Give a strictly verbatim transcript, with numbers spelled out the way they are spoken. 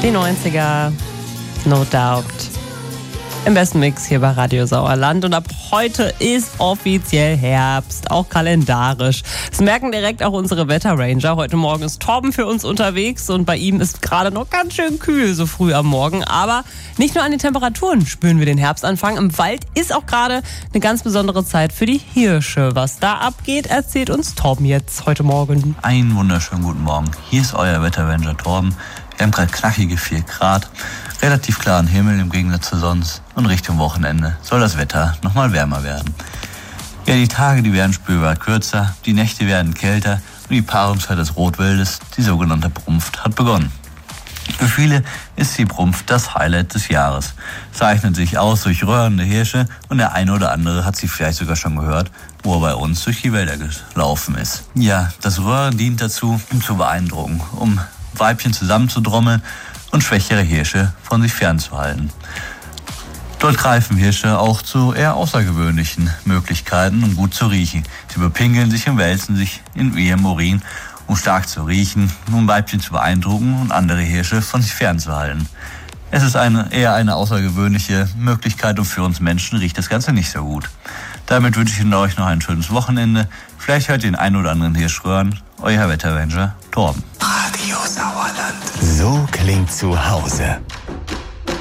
Die neunziger, no doubt. Im besten Mix hier bei Radio Sauerland. Und ab heute ist offiziell Herbst, auch kalendarisch. Das merken direkt auch unsere Wetterranger. Heute Morgen ist Torben für uns unterwegs und bei ihm ist gerade noch ganz schön kühl so früh am Morgen. Aber nicht nur an den Temperaturen spüren wir den Herbstanfang. Im Wald ist auch gerade eine ganz besondere Zeit für die Hirsche. Was da abgeht, erzählt uns Torben jetzt heute Morgen. Einen wunderschönen guten Morgen. Hier ist euer Wetterranger Torben. Wir haben gerade knackige vier Grad, relativ klaren Himmel im Gegensatz zu sonst und Richtung Wochenende soll das Wetter nochmal wärmer werden. Ja, die Tage, die werden spürbar kürzer, die Nächte werden kälter und die Paarungszeit des Rotwildes, die sogenannte Brunft, hat begonnen. Für viele ist die Brunft das Highlight des Jahres. Zeichnet sich aus durch röhrende Hirsche und der eine oder andere hat sie vielleicht sogar schon gehört, wo er bei uns durch die Wälder gelaufen ist. Ja, das Röhren dient dazu, um zu beeindrucken, um Weibchen zusammenzudrommeln und schwächere Hirsche von sich fernzuhalten. Dort greifen Hirsche auch zu eher außergewöhnlichen Möglichkeiten, um gut zu riechen. Sie bepinkeln sich und wälzen sich in ihrem Urin, um stark zu riechen, um Weibchen zu beeindrucken und andere Hirsche von sich fernzuhalten. Es ist eine, eher eine außergewöhnliche Möglichkeit und für uns Menschen riecht das Ganze nicht so gut. Damit wünsche ich euch noch ein schönes Wochenende. Vielleicht hört ihr den einen oder anderen Hirsch röhren. Euer Wetterranger Torben. Radio Sauerland. So klingt zu Hause.